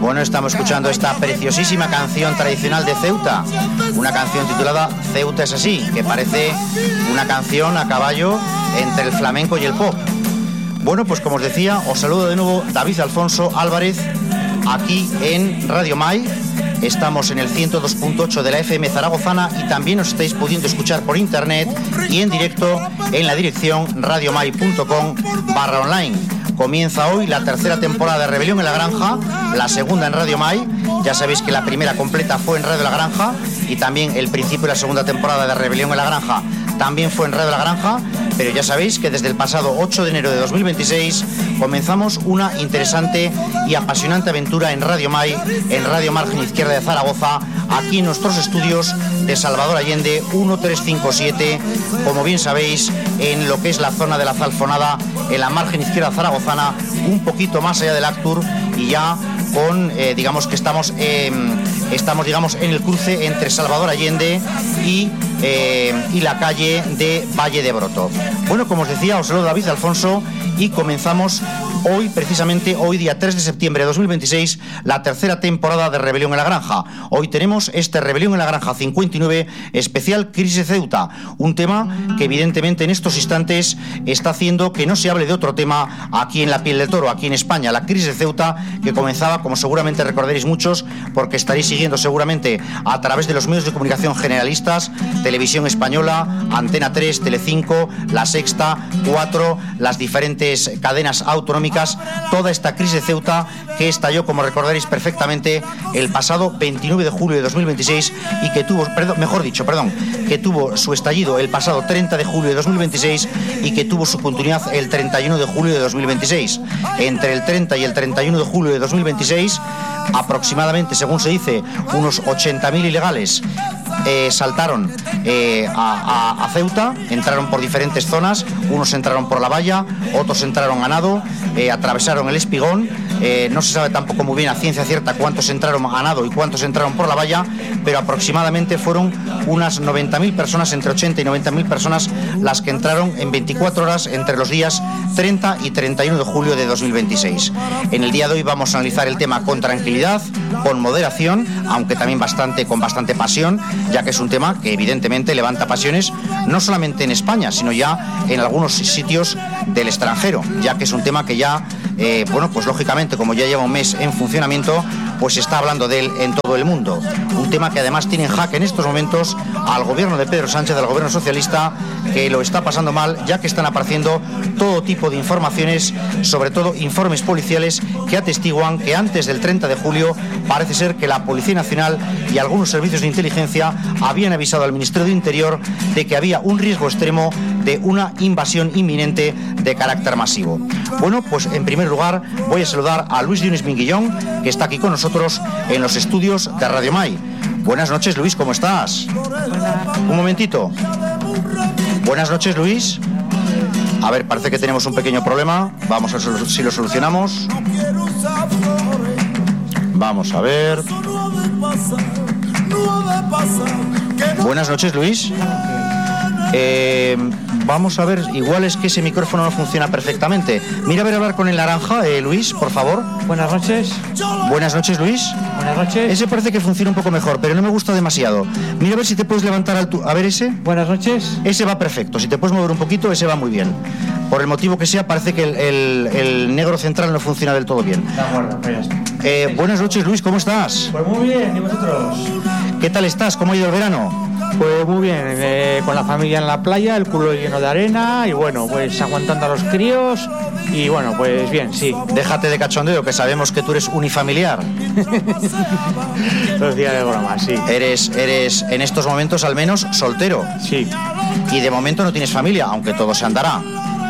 Bueno, estamos escuchando esta preciosísima canción tradicional de Ceuta, una canción titulada Ceuta es así, que parece una canción a caballo entre el flamenco y el pop. Bueno, pues como os decía, os saludo de nuevo David Alfonso Álvarez, aquí en Radio Mai. Estamos en el 102.8 de la FM zaragozana y también os estáis pudiendo escuchar por internet y en directo en la dirección radiomai.com/online. Comienza hoy la tercera temporada de Rebelión en la Granja, la segunda en Radio Mai. Ya sabéis que la primera completa fue en Radio La Granja y también el principio de la segunda temporada de Rebelión en la Granja también fue en Radio La Granja, pero ya sabéis que desde el pasado 8 de enero de 2026 comenzamos una interesante y apasionante aventura en Radio Mai, en Radio Margen Izquierda de Zaragoza, aquí en nuestros estudios de Salvador Allende 1357, como bien sabéis, en lo que es la zona de la Zalfonada, en la margen izquierda zaragozana, un poquito más allá del Actur, y ya con, digamos que estamos digamos en el cruce entre Salvador Allende y la calle de Valle de Broto. Bueno, como os decía, os saludo David Alfonso y comenzamos hoy, precisamente hoy, día 3 de septiembre de 2026, la tercera temporada de Rebelión en la Granja. Hoy tenemos este Rebelión en la Granja 59 especial Crisis de Ceuta, un tema que evidentemente en estos instantes está haciendo que no se hable de otro tema aquí en la piel del toro, aquí en España, la crisis de Ceuta, que comenzaba, como seguramente recordaréis muchos, porque estaréis siguiendo seguramente a través de los medios de comunicación generalistas, Televisión Española, Antena 3, Telecinco, La Sexta, 4, las diferentes cadenas autonómicas, toda esta crisis de Ceuta que estalló, como recordaréis perfectamente, el pasado 29 de julio de 2026 y que tuvo, que tuvo su estallido el pasado 30 de julio de 2026 y que tuvo su continuidad el 31 de julio de 2026. Entre el 30 y el 31 de julio de 2026, aproximadamente, según se dice, unos 80.000 ilegales saltaron a Ceuta, entraron por diferentes zonas, unos entraron por la valla, otros entraron a nado, atravesaron el Espigón, no se sabe tampoco muy bien a ciencia cierta cuántos entraron a nado y cuántos entraron por la valla, pero aproximadamente fueron unas 90.000 personas, entre 80 y 90.000 personas las que entraron en 24 horas entre los días 30 y 31 de julio de 2026. En el día de hoy vamos a analizar el tema con tranquilidad, con moderación, aunque también con bastante pasión, ya que es un tema que evidentemente levanta pasiones no solamente en España, sino ya en algunos sitios del extranjero, ya que es un tema que ya, pues lógicamente, como ya lleva un mes en funcionamiento, pues se está hablando de él en todo el mundo. Un tema que además tiene en jaque en estos momentos al gobierno de Pedro Sánchez, al gobierno socialista, que lo está pasando mal, ya que están apareciendo todo tipo de informaciones, sobre todo informes policiales, que atestiguan que antes del 30 de julio parece ser que la Policía Nacional y algunos servicios de inteligencia habían avisado al Ministerio de Interior de que había un riesgo extremo de una invasión inminente de carácter masivo. Bueno, pues en primer lugar voy a saludar a Luis Dionis Minguillón, que está aquí con nosotros en los estudios de Radio Mai. Buenas noches, Luis, ¿cómo estás? Un momentito. Buenas noches, Luis. A ver, parece que tenemos un pequeño problema. Vamos a ver si lo solucionamos. Vamos a ver. Buenas noches, Luis. Vamos a ver, igual es que ese micrófono no funciona perfectamente. Mira a ver, hablar con el naranja, Luis, por favor. Buenas noches. Buenas noches, Luis. Buenas noches. Ese parece que funciona un poco mejor, pero no me gusta demasiado. Mira a ver si te puedes levantar a ver ese. Buenas noches. Ese va perfecto, si te puedes mover un poquito, ese va muy bien. Por el motivo que sea, parece que el negro central no funciona del todo bien. De acuerdo, pues ya está. Buenas noches, Luis, ¿cómo estás? Pues muy bien, ¿y vosotros? ¿Qué tal estás? ¿Cómo ha ido el verano? Pues muy bien, con la familia en la playa, el culo lleno de arena y bueno, pues aguantando a los críos y bueno, pues bien, sí. Déjate de cachondeo, que sabemos que tú eres unifamiliar. Los días de broma, sí. Eres en estos momentos al menos soltero. Sí. Y de momento no tienes familia, aunque todo se andará.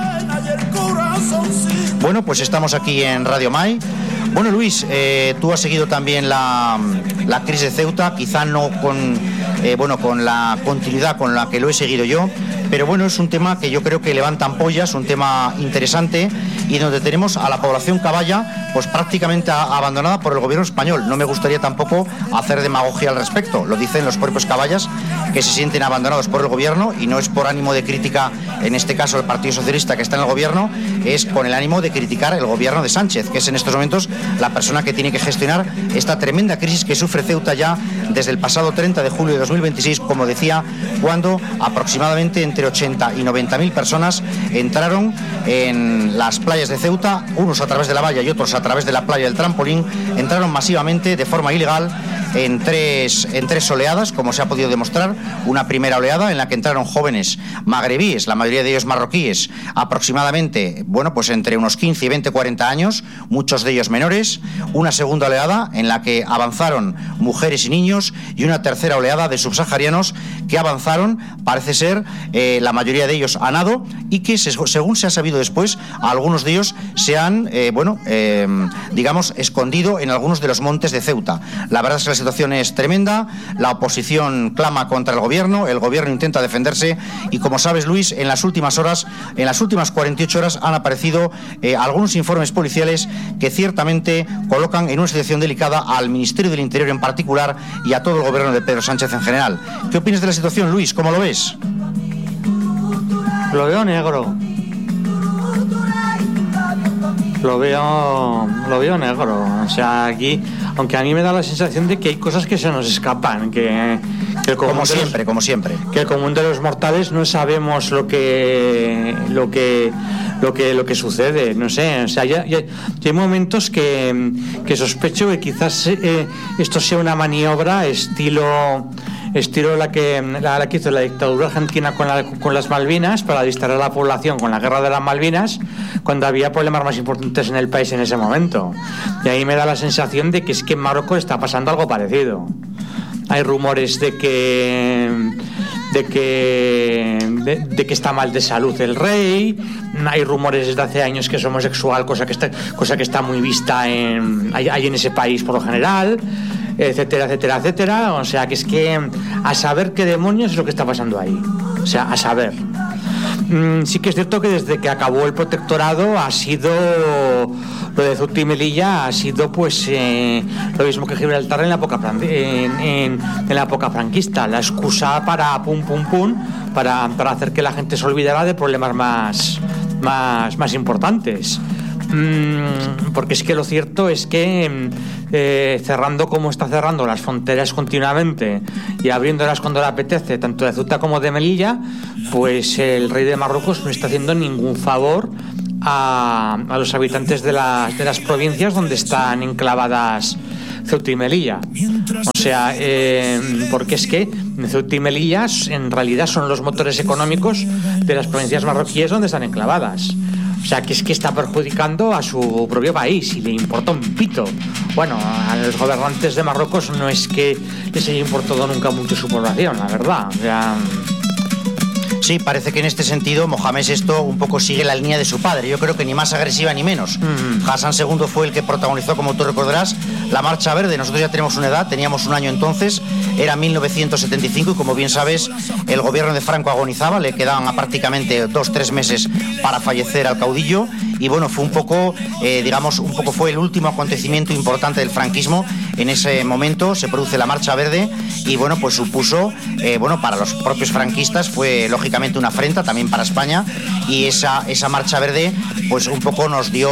Bueno, pues estamos aquí en Radio Mai. Bueno, Luis, tú has seguido también la crisis de Ceuta, quizá no con la continuidad con la que lo he seguido yo, pero bueno, es un tema que yo creo que levanta ampollas, un tema interesante y donde tenemos a la población caballa pues prácticamente abandonada por el gobierno español. No me gustaría tampoco hacer demagogia al respecto, lo dicen los propios caballas, que se sienten abandonados por el gobierno, y no es por ánimo de crítica, en este caso el Partido Socialista que está en el gobierno, es con el ánimo de criticar el gobierno de Sánchez, que es en estos momentos la persona que tiene que gestionar esta tremenda crisis que sufre Ceuta ya desde el pasado 30 de julio de 2026, como decía, cuando aproximadamente entre 80 y 90.000 personas entraron en las playas de Ceuta, unos a través de la valla y otros a través de la playa del Trampolín, entraron masivamente de forma ilegal en tres oleadas, como se ha podido demostrar. Una primera oleada en la que entraron jóvenes magrebíes, la mayoría de ellos marroquíes, aproximadamente, bueno, pues entre unos 15 y 20, 40 años, muchos de ellos menores. Una segunda oleada en la que avanzaron mujeres y niños, y una tercera oleada de subsaharianos que avanzaron, parece ser, la mayoría de ellos a nado, y que según se ha sabido después, algunos de ellos se han, digamos, escondido en algunos de los montes de Ceuta. La verdad es que la situación es tremenda, la oposición clama contra el gobierno intenta defenderse, y como sabes, Luis, en las últimas horas, en las últimas 48 horas han aparecido algunos informes policiales que ciertamente colocan en una situación delicada al Ministerio del Interior en particular y a todo el gobierno de Pedro Sánchez en general. ¿Qué opinas de la situación, Luis? ¿Cómo lo ves? Lo veo negro. Lo veo negro. O sea, aquí, aunque a mí me da la sensación de que hay cosas que se nos escapan, que como siempre, que el común de los mortales no sabemos lo que sucede. No sé, o sea, ya hay momentos que sospecho que quizás esto sea una maniobra estilo la que hizo la dictadura argentina con las Malvinas, para distraer a la población con la guerra de las Malvinas, cuando había problemas más importantes en el país en ese momento. Y ahí me da la sensación de que es que en Marruecos está pasando algo parecido. Hay rumores de que está mal de salud el rey. Hay rumores desde hace años que es homosexual, cosa que está muy vista ahí en ese país por lo general, etcétera. O sea, que es que a saber qué demonios es lo que está pasando ahí. O sea, a saber. Sí que es cierto que desde que acabó el protectorado ha sido lo de Ceuta y Melilla, ha sido pues lo mismo que Gibraltar en la época franquista, la excusa para para hacer que la gente se olvidara de problemas más importantes. Porque es que lo cierto es que cerrando como está cerrando las fronteras continuamente y abriéndolas cuando le apetece, tanto de Ceuta como de Melilla, pues el rey de Marruecos no está haciendo ningún favor a los habitantes de las provincias donde están enclavadas Ceuta y Melilla. O sea, porque es que Ceuta y Melilla en realidad son los motores económicos de las provincias marroquíes donde están enclavadas. O sea, que es que está perjudicando a su propio país y le importa un pito. Bueno, a los gobernantes de Marruecos no es que les haya importado nunca mucho su población, la verdad. O sea... Sí, parece que en este sentido Mohamed VI un poco sigue la línea de su padre. Yo creo que ni más agresiva ni menos. Hassan II fue el que protagonizó, como tú recordarás, la Marcha Verde. Nosotros ya tenemos una edad, teníamos un año entonces, era 1975, y como bien sabes, el gobierno de Franco agonizaba, le quedaban prácticamente 2-3 meses para fallecer al caudillo. Y bueno, fue un poco fue el último acontecimiento importante del franquismo. En ese momento se produce la Marcha Verde y bueno, pues supuso, para los propios franquistas fue lógicamente una afrenta, también para España, y esa Marcha Verde pues un poco nos dio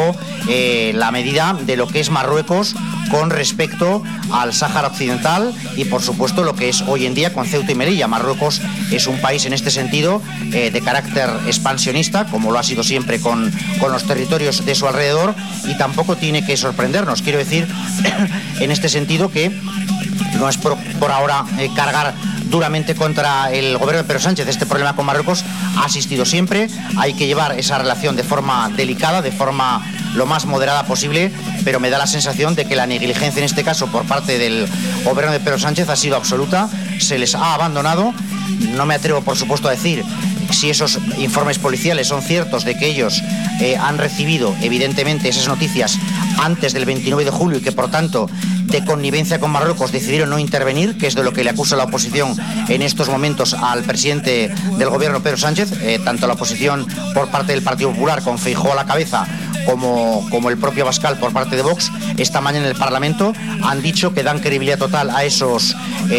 la medida de lo que es Marruecos con respecto al Sáhara Occidental y por supuesto lo que es hoy en día con Ceuta y Melilla. Marruecos es un país en este sentido de carácter expansionista, como lo ha sido siempre con los territorios de su alrededor, y tampoco tiene que sorprendernos. Quiero decir, en este sentido, que no es por ahora cargar duramente contra el gobierno de Pedro Sánchez. Este problema con Marruecos ha existido siempre, hay que llevar esa relación de forma delicada, de forma lo más moderada posible, pero me da la sensación de que la negligencia en este caso por parte del gobierno de Pedro Sánchez ha sido absoluta, se les ha abandonado. No me atrevo, por supuesto, a decir si esos informes policiales son ciertos de que ellos han recibido evidentemente esas noticias antes del 29 de julio y que por tanto de connivencia con Marruecos, decidieron no intervenir, que es de lo que le acusa la oposición en estos momentos al presidente del gobierno, Pedro Sánchez, tanto la oposición por parte del Partido Popular, con Feijóo a la cabeza, como el propio Abascal por parte de Vox. Esta mañana en el Parlamento han dicho que dan credibilidad total a esos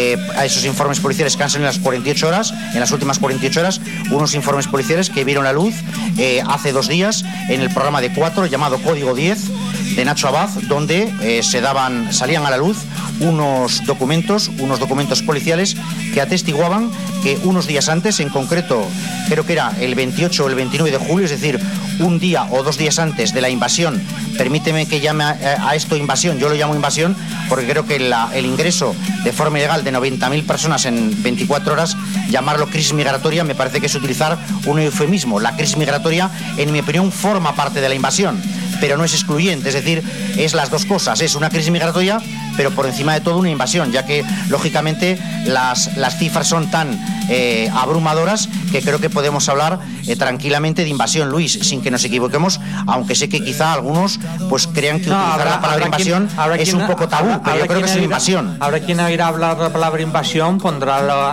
informes policiales que han salido en las 48 horas, en las últimas 48 horas, unos informes policiales que vieron la luz hace 2 días en el programa de 4 llamado Código 10 de Nacho Abad, donde salían a la luz unos documentos policiales que atestiguaban que unos días antes, en concreto creo que era el 28 o el 29 de julio, es decir, un día o 2 días antes de la invasión, permíteme que llame a esto invasión, yo lo llamo invasión porque creo que el ingreso de forma ilegal de 90.000 personas en 24 horas, llamarlo crisis migratoria me parece que es utilizar un eufemismo. La crisis migratoria, en mi opinión, forma parte de la invasión, pero no es excluyente, es decir, es las dos cosas, es una crisis migratoria, pero por encima de todo una invasión, ya que lógicamente las cifras son tan abrumadoras que creo que podemos hablar tranquilamente de invasión, Luis, sin que nos equivoquemos, aunque sé que quizá algunos pues crean que utilizar la palabra invasión es un poco tabú, pero yo creo que es una invasión. Habrá quien oirá hablar de la palabra invasión, pondrá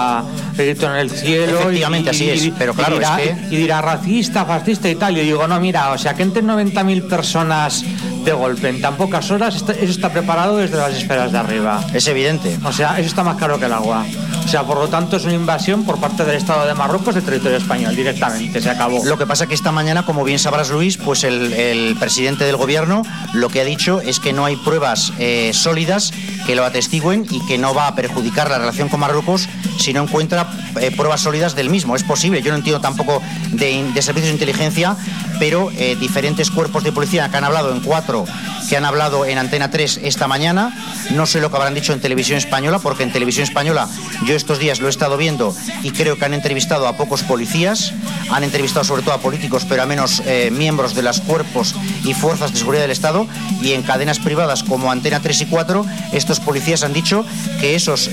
el grito en el cielo. Efectivamente, así es, pero claro, y dirá racista, fascista y tal. Yo digo, no, mira, o sea, que entren 90.000 personas de golpe en tan pocas horas, eso está preparado desde las esferas de arriba. Es evidente. O sea, eso está más claro que el agua. O sea, por lo tanto, es una invasión por parte del Estado de Marruecos del territorio español, directamente, se acabó. Lo que pasa que esta mañana, como bien sabrás, Luis, pues el presidente del gobierno lo que ha dicho es que no hay pruebas sólidas que lo atestiguen y que no va a perjudicar la relación con Marruecos si no encuentra pruebas sólidas del mismo. Es posible, yo no entiendo tampoco de servicios de inteligencia, pero diferentes cuerpos de policía que han hablado en 4, que han hablado en Antena 3 esta mañana, no sé lo que habrán dicho en Televisión Española, porque en Televisión Española yo estos días lo he estado viendo y creo que han entrevistado a pocos policías, han entrevistado sobre todo a políticos, pero a menos miembros de los cuerpos y fuerzas de seguridad del Estado, y en cadenas privadas como Antena 3 y 4, estos policías han dicho que esos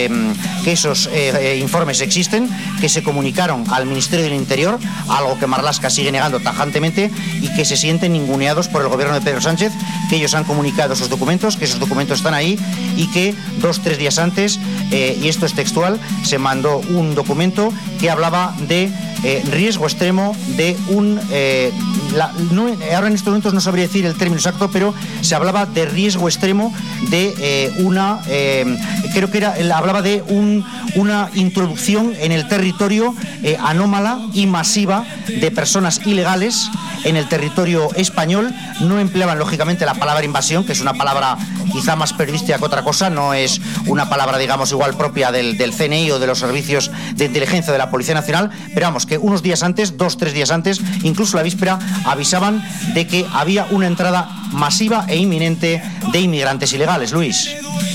informes existen, que se comunicaron al Ministerio del Interior, algo que Marlaska sigue negando tajantemente, y que se sienten ninguneados por el gobierno de Pedro Sánchez, que ellos han comunicado esos documentos, que esos documentos están ahí, y que 2-3 días antes, y esto es textual, se mandó un documento que hablaba de riesgo extremo de ahora en estos momentos no sabría decir el término exacto, pero se hablaba de riesgo extremo de creo que hablaba de una introducción en el territorio anómala y masiva de personas ilegales en el territorio español. No empleaban lógicamente la palabra invasión, que es una palabra quizá más periodística que otra cosa, no es una palabra, digamos, igual propia del CNI o de los servicios de inteligencia de la Policía Nacional, pero vamos, que unos días antes, 2-3 días antes, incluso la víspera, avisaban de que había una entrada masiva e inminente de inmigrantes ilegales, Luis.